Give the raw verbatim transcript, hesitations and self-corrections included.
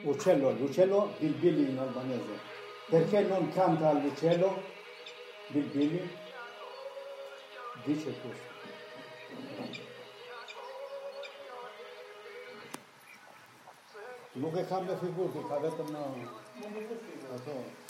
uccello, l'uccello bilbili in albanese. Perché non canta l'uccello? Bilbili? Dice questo. Nu că cam de figuri, că avem